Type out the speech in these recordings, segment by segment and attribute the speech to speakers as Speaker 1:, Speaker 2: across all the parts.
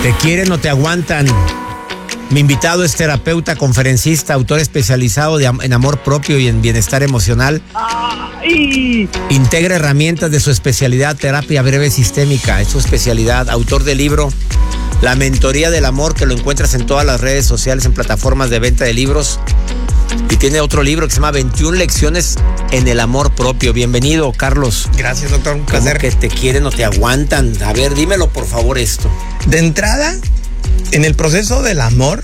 Speaker 1: Te quieren o te aguantan. Mi invitado es terapeuta, conferencista, autor especializado en amor propio y en bienestar emocional.
Speaker 2: ¡Ay!
Speaker 1: Integra herramientas de su especialidad, terapia breve sistémica. Es su especialidad. Autor del libro La Mentoría del Amor, que lo encuentras en todas las redes sociales, en plataformas de venta de libros. Y tiene otro libro que se llama 21 lecciones en el amor propio. Bienvenido, Carlos.
Speaker 3: Gracias, doctor. Un placer.
Speaker 1: ¿Cómo que te quieren o te aguantan? A ver, dímelo por favor esto.
Speaker 3: De entrada, en el proceso del amor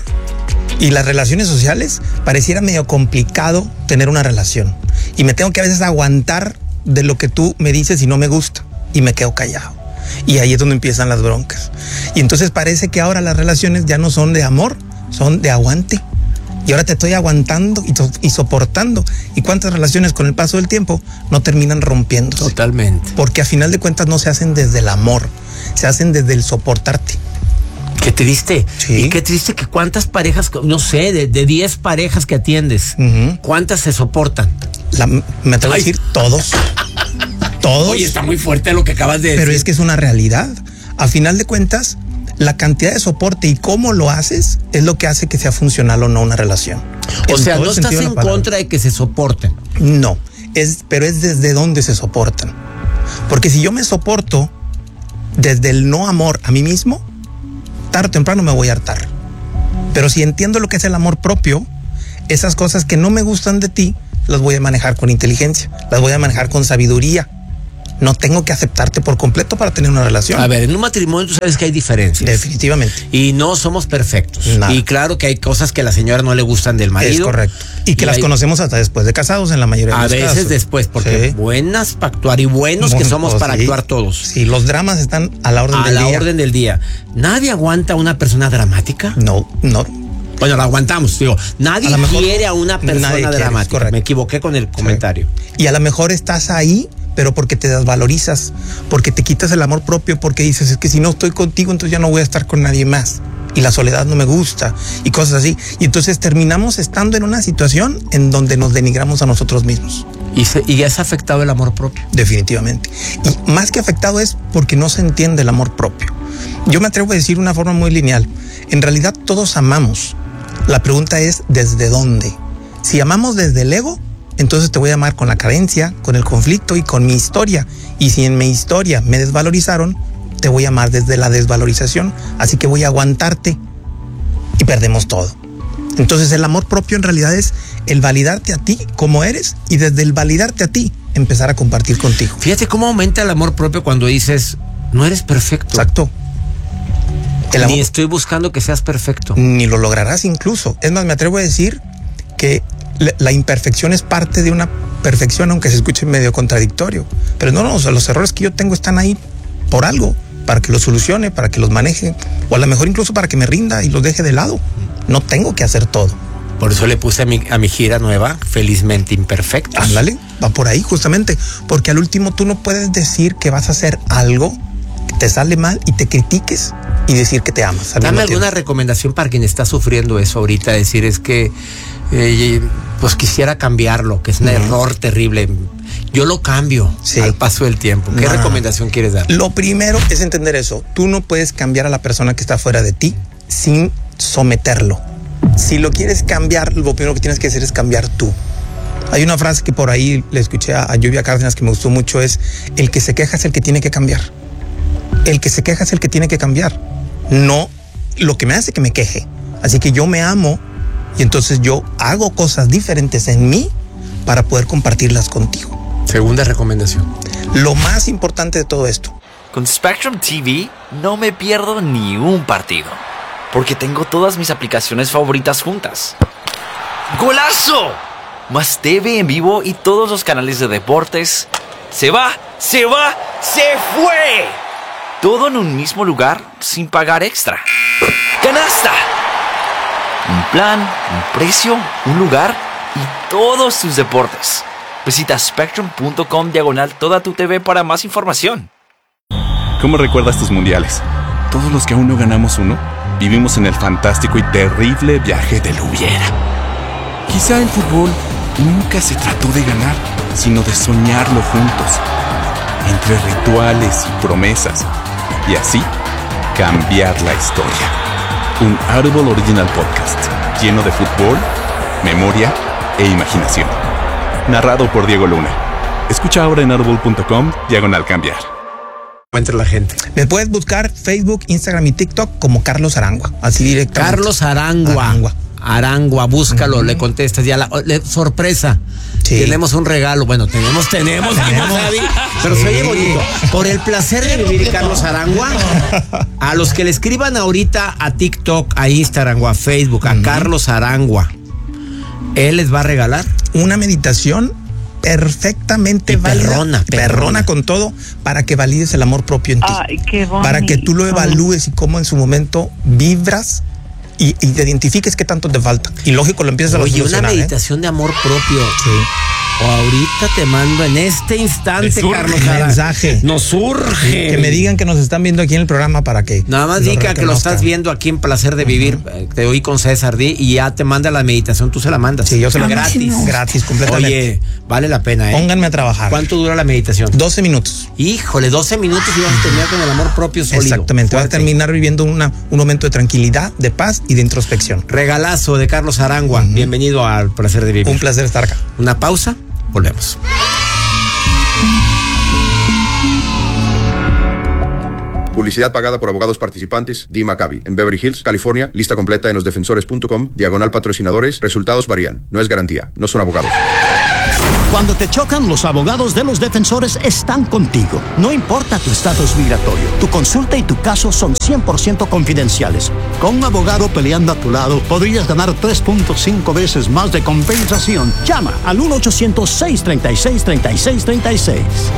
Speaker 3: y las relaciones sociales, pareciera medio complicado tener una relación. Y me tengo que a veces aguantar de lo que tú me dices y no me gusta. Y me quedo callado. Y ahí es donde empiezan las broncas. Y entonces parece que ahora las relaciones ya no son de amor, son de aguante. Y ahora te estoy aguantando y soportando. ¿Y cuántas relaciones con el paso del tiempo no terminan rompiéndose?
Speaker 1: Totalmente.
Speaker 3: Porque a final de cuentas no se hacen desde el amor, se hacen desde el soportarte.
Speaker 1: Qué triste.
Speaker 3: Sí.
Speaker 1: Y qué triste que cuántas parejas, no sé, de 10 parejas que atiendes, ¿cuántas se soportan?
Speaker 3: Me atrevo a decir todos. Todos.
Speaker 1: Oye, está muy fuerte lo que acabas de decir.
Speaker 3: Pero es que es una realidad. A final de cuentas, la cantidad de soporte y cómo lo haces es lo que hace que sea funcional o no una relación.
Speaker 1: O sea, no estás en contra de que se soporten.
Speaker 3: No, pero es desde dónde se soportan. Porque si yo me soporto desde el no amor a mí mismo, tarde o temprano me voy a hartar. Pero si entiendo lo que es el amor propio, esas cosas que no me gustan de ti, las voy a manejar con inteligencia, las voy a manejar con sabiduría. No tengo que aceptarte por completo para tener una relación.
Speaker 1: A ver, en un matrimonio tú sabes que hay diferencias.
Speaker 3: Definitivamente.
Speaker 1: Y no somos perfectos.
Speaker 3: Nada.
Speaker 1: Y claro que hay cosas que a la señora no le gustan del marido.
Speaker 3: Es correcto. Y que las conocemos hasta después de casados en la mayoría de los casos.
Speaker 1: A veces después, porque
Speaker 3: sí.
Speaker 1: Buenas para actuar y buenos que somos para
Speaker 3: sí.
Speaker 1: actuar todos.
Speaker 3: Sí, los dramas están a la orden del día.
Speaker 1: A la orden del día. ¿Nadie aguanta a una persona dramática?
Speaker 3: No.
Speaker 1: Bueno, la aguantamos, digo. Nadie quiere a una persona dramática.
Speaker 3: Correcto.
Speaker 1: Me equivoqué con el comentario.
Speaker 3: Sí. Y a lo mejor estás ahí, pero porque te desvalorizas, porque te quitas el amor propio, porque dices, es que si no estoy contigo, entonces ya no voy a estar con nadie más. Y la soledad no me gusta, y cosas así. Y entonces terminamos estando en una situación en donde nos denigramos a nosotros mismos.
Speaker 1: Y ya es afectado el amor propio.
Speaker 3: Definitivamente. Y más que afectado es porque no se entiende el amor propio. Yo me atrevo a decir de una forma muy lineal. En realidad todos amamos. La pregunta es, ¿desde dónde? Si amamos desde el ego, entonces te voy a amar con la carencia, con el conflicto y con mi historia. Y si en mi historia me desvalorizaron, te voy a amar desde la desvalorización. Así que voy a aguantarte y perdemos todo. Entonces el amor propio en realidad es el validarte a ti como eres y desde el validarte a ti empezar a compartir contigo.
Speaker 1: Fíjate cómo aumenta el amor propio cuando dices, no eres perfecto.
Speaker 3: Exacto.
Speaker 1: Ni estoy buscando que seas perfecto.
Speaker 3: Ni lo lograrás incluso. Es más, me atrevo a decir que la imperfección es parte de una perfección, aunque se escuche medio contradictorio. Pero no, o sea, los errores que yo tengo están ahí por algo, para que los solucione, para que los maneje, o a lo mejor incluso para que me rinda y los deje de lado. No tengo que hacer todo.
Speaker 1: Por eso le puse a mi gira nueva, Felizmente Imperfectos.
Speaker 3: Ándale, va por ahí justamente, porque al último tú no puedes decir que vas a hacer algo que te sale mal y te critiques y decir que te amas.
Speaker 1: Dame alguna recomendación para quien está sufriendo eso ahorita, decir es que pues quisiera cambiarlo, que es un error terrible. Yo lo cambio al paso del tiempo. ¿Qué recomendación quieres dar?
Speaker 3: Lo primero es entender eso. Tú no puedes cambiar a la persona que está fuera de ti sin someterlo. Si lo quieres cambiar, lo primero que tienes que hacer es cambiar tú. Hay una frase que por ahí le escuché a Lluvia Cárdenas que me gustó mucho, es el que se queja es el que tiene que cambiar. El que se queja es el que tiene que cambiar. No lo que me hace que me queje. Así que yo me amo y entonces yo hago cosas diferentes en mí para poder compartirlas contigo.
Speaker 1: Segunda recomendación.
Speaker 3: Lo más importante de todo esto.
Speaker 4: Con Spectrum TV no me pierdo ni un partido, porque tengo todas mis aplicaciones favoritas juntas. ¡Golazo! Más TV en vivo y todos los canales de deportes. ¡Se va! ¡Se fue! Todo en un mismo lugar sin pagar extra. ¡Canasta! Un plan, un precio, un lugar y todos tus deportes. Visita spectrum.com/toda tu TV para más información.
Speaker 5: ¿Cómo recuerdas tus mundiales? Todos los que aún no ganamos uno, vivimos en el fantástico y terrible viaje del hubiera. Quizá el fútbol nunca se trató de ganar, sino de soñarlo juntos, entre rituales y promesas. Y así, cambiar la historia. Un Audible Original Podcast lleno de fútbol, memoria e imaginación. Narrado por Diego Luna. Escucha ahora en audible.com/cambiar.
Speaker 1: Encuentra la gente.
Speaker 3: Me puedes buscar Facebook, Instagram y TikTok como Carlos Arangua. Así directamente.
Speaker 1: Carlos Arangua, búscalo, le contestas ya sorpresa.
Speaker 3: Sí.
Speaker 1: Tenemos un regalo. Bueno, tenemos, David, pero se oye bonito. Por el placer de vivir, Carlos Arangua, a los que le escriban ahorita a TikTok, a Instagram o a Facebook, a Carlos Arangua, él les va a regalar
Speaker 3: una meditación perfectamente válida, perrona con todo, para que valides el amor propio en ti.
Speaker 2: Ay, qué bonito.
Speaker 3: Para que tú lo evalúes y cómo en su momento vibras y te identifiques qué tanto te falta. Y lógico, lo empiezas a solucionar.
Speaker 1: Oye, una meditación de amor propio.
Speaker 3: Sí.
Speaker 1: O ahorita te mando en este instante, Carlos Arangua.
Speaker 3: Mensaje.
Speaker 1: Nos surge.
Speaker 3: Que me digan que nos están viendo aquí en el programa para que...
Speaker 1: Nada más diga que lo estás viendo aquí en Placer de Vivir. Te oí con César D y ya te manda la meditación. Tú se la mandas.
Speaker 3: Sí, yo se la mando.
Speaker 1: Gratis.
Speaker 3: Gratis, completamente.
Speaker 1: Oye, vale la pena, ¿eh?
Speaker 3: Pónganme a trabajar.
Speaker 1: ¿Cuánto dura la meditación?
Speaker 3: 12 minutos.
Speaker 1: Híjole, 12 minutos y vas a terminar con el amor propio sólido.
Speaker 3: Exactamente. Vas a
Speaker 1: Fuerte.
Speaker 3: terminar viviendo un momento de tranquilidad, de paz y de introspección.
Speaker 1: Regalazo de Carlos Arangua. Bienvenido al Placer de Vivir.
Speaker 3: Un placer estar acá.
Speaker 1: Una pausa. Volvemos.
Speaker 6: Publicidad pagada por abogados participantes. Dee Maccabi, en Beverly Hills, California. Lista completa en losdefensores.com/patrocinadores. Resultados varían. No es garantía. No son abogados.
Speaker 7: Cuando te chocan, los abogados de Los Defensores están contigo. No importa tu estatus migratorio, tu consulta y tu caso son 100% confidenciales. Con un abogado peleando a tu lado, podrías ganar 3.5 veces más de compensación. Llama al 1-800-636-3636.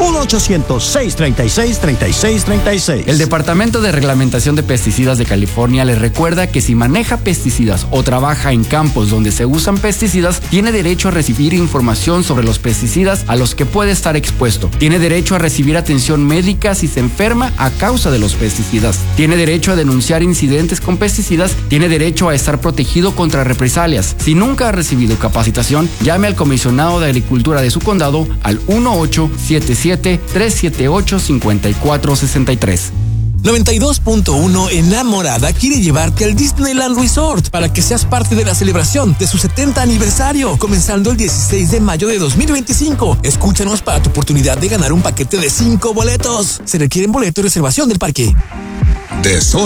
Speaker 7: 1-800-636-3636.
Speaker 8: El Departamento de Reglamentación de Pesticidas de California le recuerda que si maneja pesticidas o trabaja en campos donde se usan pesticidas, tiene derecho a recibir información sobre los pesticidas a los que puede estar expuesto. Tiene derecho a recibir atención médica si se enferma a causa de los pesticidas. Tiene derecho a denunciar incidentes con pesticidas. Tiene derecho a estar protegido contra represalias. Si nunca ha recibido capacitación, llame al comisionado de Agricultura de su condado al 1-877-378-5463.
Speaker 9: 92.1 Enamorada quiere llevarte al Disneyland Resort para que seas parte de la celebración de su 70 aniversario, comenzando el 16 de mayo de 2025. Escúchanos para tu oportunidad de ganar un paquete de 5 boletos. Se requieren boleto y reservación del parque.